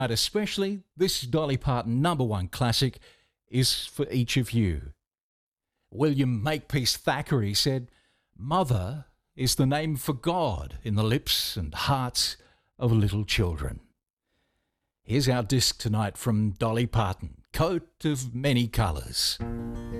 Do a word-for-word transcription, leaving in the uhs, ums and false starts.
And especially this Dolly Parton number one classic is for each of you. William Makepeace Thackeray said, "Mother is the name for God in the lips and hearts of little children." Here's our disc tonight from Dolly Parton, Coat of Many Colours.